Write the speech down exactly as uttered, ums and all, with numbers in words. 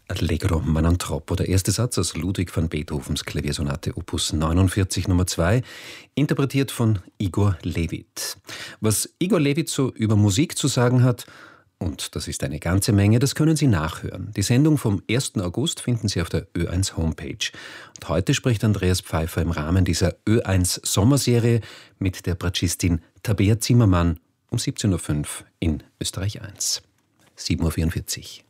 Allegro man non troppo, der erste Satz aus Ludwig van Beethovens Klaviersonate Opus neunundvierzig Nummer zwei, interpretiert von Igor Levit. Was Igor Levit so über Musik zu sagen hat, und das ist eine ganze Menge, das können Sie nachhören. Die Sendung vom ersten August finden Sie auf der Ö eins Homepage. Und heute spricht Andreas Pfeiffer im Rahmen dieser Ö eins Sommerserie mit der Bratschistin Tabea Zimmermann um siebzehn Uhr fünf in Österreich eins. sieben Uhr vierundvierzig.